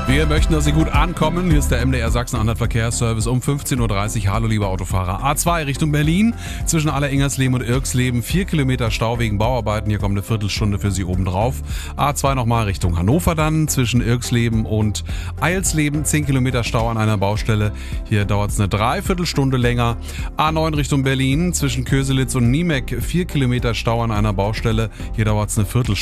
Wir möchten, dass Sie gut ankommen. Hier ist der MDR Sachsen-Anhalt Verkehrsservice um 15.30 Uhr. Hallo, liebe Autofahrer. A2 Richtung Berlin. Zwischen Aller-Ingersleben und Irksleben 4 Kilometer Stau wegen Bauarbeiten. Hier kommt eine Viertelstunde für Sie obendrauf. A2 nochmal Richtung Hannover dann. Zwischen Irksleben und Eilsleben 10 Kilometer Stau an einer Baustelle. Hier dauert es eine Dreiviertelstunde länger. A9 Richtung Berlin. Zwischen Köselitz und Niemek 4 Kilometer Stau an einer Baustelle. Hier dauert es eine Viertelstunde.